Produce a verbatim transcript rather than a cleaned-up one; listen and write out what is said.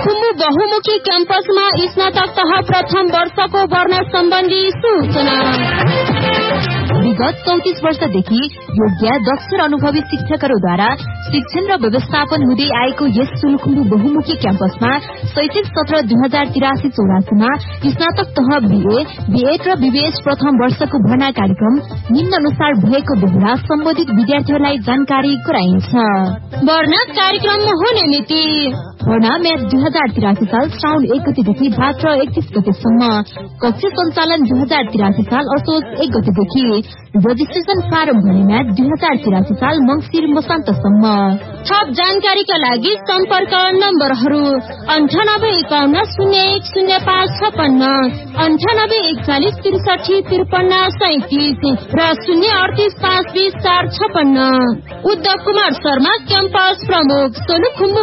सोलुखुम्बु बहुमुखी क्याम्पसमा स्नातक तह प्रथम वर्षको भर्ना सम्बन्धी सूचना। विगत चौतीस वर्षदेखि योग्य दक्ष र अनुभवी शिक्षकहरूद्वारा शिक्षण र व्यवस्थापन हुँदै आएको यस सोलुखुम्बु बहुमुखी क्याम्पसमा शैक्षिक सत्र दुई हजार तिरासी चौरासीमा स्नातक तह बीए, बीएड र बीबीएस प्रथम वर्षको भर्ना कार्यक्रम निम्न अनुसार भएको बेला सम्बन्धित विद्यार्थीहरूलाई जानकारी गराइन्छ। भर्ना कार्यक्रम हुने मिति भर्ना म्याच दुई हजार तिरासी साल श्रावण एक गतेदेखि भाद्र एकतीस गतेसम्म। कक्षा सञ्चालन दुई हजार तिरासी साल असोज एक गतेदेखि। रजिस्ट्रेशन फारम भर्ने म्याच दुई हजार तिरासी साल मंगिर मसान्तसम्म। थप जानकारीका लागि सम्पर्क नम्बरहरू अन्ठानब्बे एकाउन्न शून्य एक शून्य पाँच छपन्न, अन्ठानब्बे एकचालिस त्रिसठी त्रिपन्न सैतिस र शून्य अडतिस पाँच बीस चार छपन्न। उद्धव कुमार शर्मा क्याम्पस प्रमुख सोलुखुम्बु